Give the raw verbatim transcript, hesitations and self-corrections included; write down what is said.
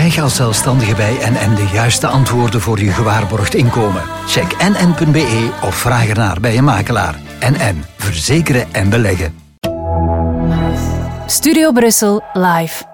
Krijg als zelfstandige bij N N de juiste antwoorden voor je gewaarborgd inkomen. Check n n punt b e of vraag ernaar bij een makelaar. N N. Verzekeren en beleggen. Studio Brussel live.